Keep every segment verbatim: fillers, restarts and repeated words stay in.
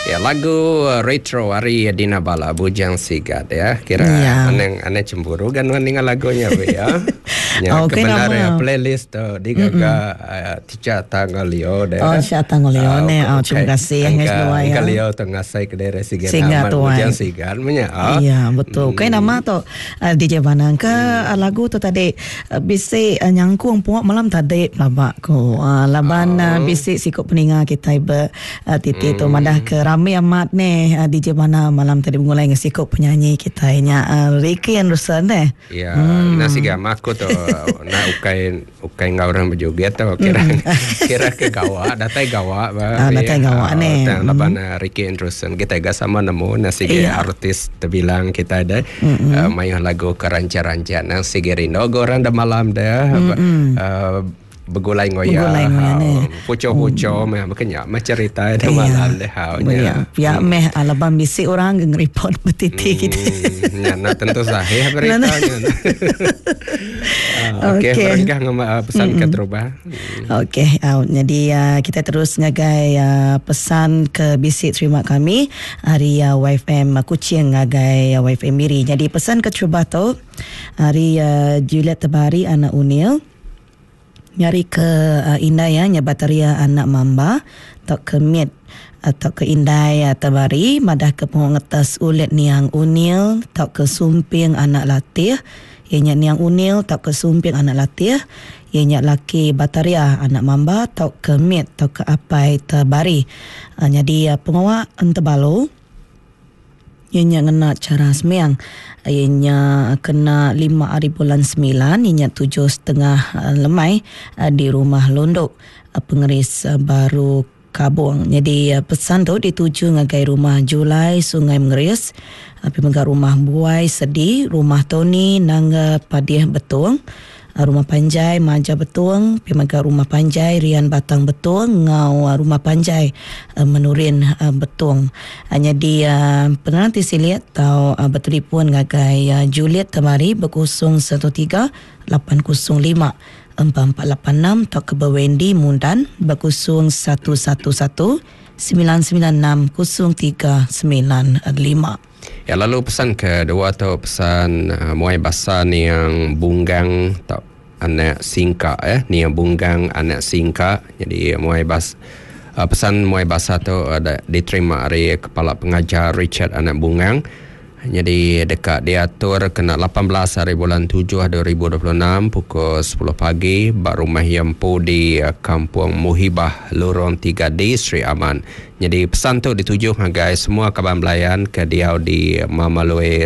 Ya, lagu uh, retro Ari Dina Bala Bujang Sigat ya. Kira ya. Aneng aneh cemburu kan dengan lagunya ya. Ya, oh, kebenaran playlist tu digaga uh, tica tangalio deh. Oh, cia tangalio ne. Oh, terima kasih yang semua ya. Tangalio tengah saya ke daerah Sigat Aman Bujang Sigat punya. Iya, betul. Kau nama tu uh, D J Banang ke uh, lagu tu tadi uh, bisik uh, nyangkung puak malam tadi labak ko. Uh, laban uh, bisik sikut peninga kita iba uh, titik tu madah ke ramai amat ni uh, D J Bana malam tadi mulai ngesikut penyanyi kita nya uh, Ricky Anderson deh. Ya, hmm. nasi gam aku tu nak ukai ukai ngau orang berjoget tu kira kira ke gawa, datai gawa ba. Ah, datai gawa uh, ni. Dan laban uh, Ricky Anderson kita ga sama nemu nasi yeah. artis terbilang kita ada mm-hmm. uh, main lagu keranca-ranca nasi gerindo goran dah malam dah. Mm-hmm. Uh, begulai ngoya pucuk-pucuk meh makanya meh cerita dah malam dah haunya ya meh alabam bisi orang nge-report betiti kita ya nak tentu sahih beritanya. Okey mereka ngema pesan ke terubah. Okey jadi kita terus ngagai pesan ke bisi terima kami hari Y F M Kuching ngagai Y F M Miri. Jadi pesan ke terubah tu hari Juliet Tabari anak Unil nyari ke uh, Indai ya, nyabataria anak Mamba, tok ke Mit atau ke Indai Tabari, madah ke pengetas ulet niang Unil, tok ke Sumping anak Latih, ianya niang Unil, tok ke Sumping anak Latih, ianya laki Bataria anak Mamba, tok ke Mit, tok ke Apai Tabari. Uh, jadi uh, pengawak Antebalo, ianya kena cara sembiang. Ianya kena lima hari bulan sembilan, ianya tujuh setengah lemai di rumah Londok pengeris baru Kabung. Jadi pesan tu dituju ngagai rumah Julai Sungai Mengeris, pemegah rumah Buai Sedi, rumah Tony Nangga Padiah Betung, rumah Panjai Maja Betung, pemegah rumah Panjai Rian Batang Betung, ngau rumah Panjai Menurin Betung. Jadi penanti siliat tau bertelefon ngagai Juliet Tamari berkosong satu tiga lapan kosong lima empat empat lapan enam atau ke Wendy Mundan berkosong satu satu satu sembilan sembilan enam kosong tiga sembilan lima. Ya, lalu pesan kedua atau pesan uh, muai basa ni yang bunggang tak anak singka eh ni yang bunggang anak singka. Jadi muai bas uh, pesan muai basa tu ada diterima dari kepala pengajar Richard anak bunggang. Jadi dekat diatur kena lapan belas hari bulan tujuh dua ribu dua puluh enam pukul sepuluh pagi bar rumah Yempu di uh, Kampung Muhibah Lorong tiga D Sri Aman. Jadi pesan tu dituju ngagai semua kaban belayan ke diau di Mamalue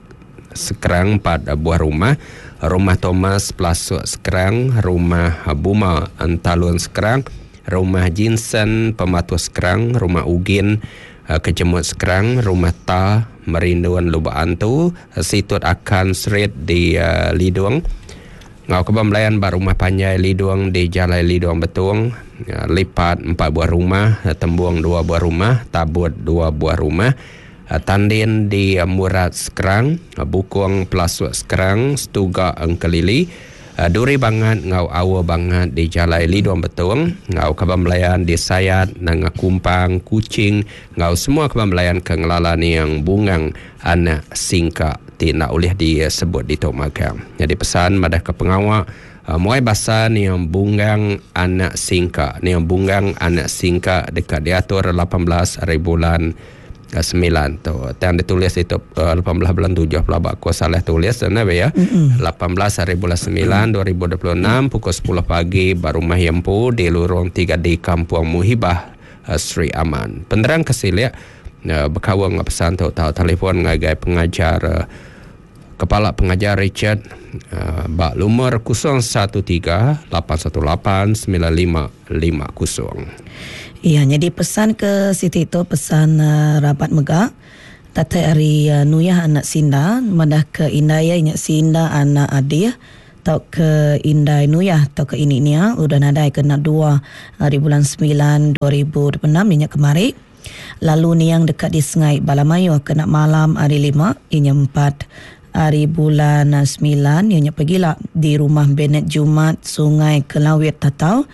Sekerang empat buah rumah. Rumah Thomas Plasuk Sekerang, rumah Buma Antalun Sekerang, rumah Jinsen Pematu Sekerang, rumah Ugin Kejemut Sekerang, rumah Ta Merinduan Lubak Antu, Situt Akan Street di uh, Liduang, ngau kebambelayan bar rumah Panjai Liduang di Jalai Liduang Betung, uh, Lipat empat buah rumah, uh, Tembuang dua buah rumah, Tabut dua buah rumah, uh, Tandin di uh, Murad Sekerang, uh, Bukuang Plasuk Sekerang, Stuga Engkelili, Uh, Duri banget ngau awa banget di Jalai Liduang Betung, ngau kebambelayan di Sayat, Nanga Kumpang, Kucing, ngau semua kebambelayan ke ngelalan yang bungang anak singka tidak boleh disebut di Tok Makam. Jadi pesan madah ke pengawak uh, muai basa ni yang bungang anak singka, ni yang bungang anak singka dekat diatur lapan belas hari bulan sembilan tu. Yang ditulis itu uh, lapan belas bulan tujuh puluh aku salah tulis sana ya. Mm-hmm. lapan belas hari bulan sembilan dua ribu dua puluh enam pukul sepuluh pagi bar rumah Yempu di Lorong tiga D Kampung Muhibah uh, Sri Aman. Penerang kesilia uh, berkawang pesan tu tahu telefon ngagai pengajar uh, kepala pengajar Richard uh, bak lumur kosong satu tiga lapan satu lapan sembilan lima lima kosong. Iya, jadi pesan ke Siti itu pesan uh, rapat megak tatai hari uh, Nuyah anak Sinda, madah ke Indaya inyak Sinda anak Adir, tau ke Indai Nuyah, tau ke ini nia udah nadai kena dua hari bulan sembilan dua ribu dua puluh enam inyak kemari. Lalu ni yang dekat di Sengai Balamayu kena malam hari lima inyak empat hari bulan sembilan inyak pergilah di rumah Benet Jumat Sungai Kelawit Tatau.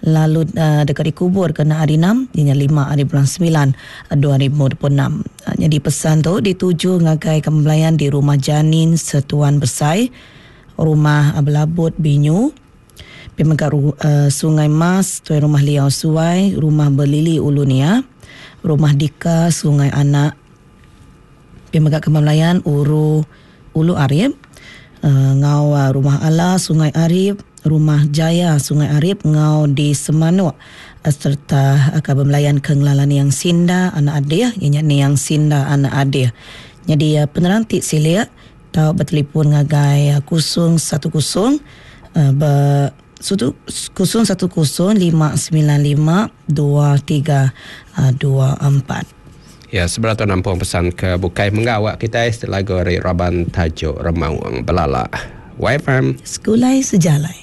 lalu uh, dekat dikubur kena hari enam ianya lima hari bulan sembilan dua ribu dua puluh enam. Uh, jadi pesan tu dituju ngagai kembelayan di rumah janin Setuan Bersai, rumah Belabut Binyu, Pemegak uh, Sungai Mas, Tuan Rumah Liau Suai, rumah Berlili Ulunia, rumah Dika Sungai Anak, Pemegak Kembelayan Uru Ulu Arif, uh, ngau uh, rumah Allah Sungai Arif, rumah Jaya Sungai Arif, ngau di Semanuk, uh, serta uh, Kembelayan Kenglalan yang Sinda anak adik, ianya ni yang Sinda anak adik. Jadi uh, penerang tik silia tau bertelefon ngagai uh, kosong satu kosong uh, ber kosong satu kosong lima sembilan lima dua tiga dua empat. Ya, seberatus enam puluh pesan ke bukai menggawak kita istilah gori Raban Tajuk Remauang Belala. Y F M Sekulai Sejalai.